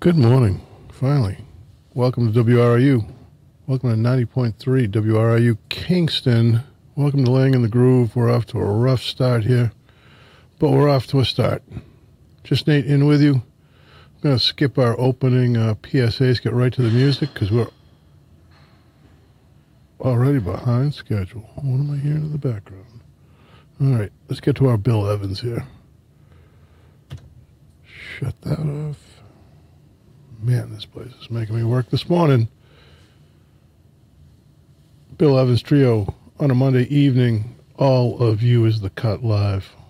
Good morning, finally. Welcome to WRIU. Welcome to 90.3 WRIU Kingston. Welcome to Laying in the Groove. We're off to a rough start here, but we're off to a start. Just Nate in with you. I'm going to skip our opening PSAs, get right to the music, because we're already behind schedule. What am I hearing in the background? All right, let's get to our Bill Evans here. Shut that off. Man, this place is making me work this morning. Bill Evans Trio on a Monday evening. All of You is the cut live.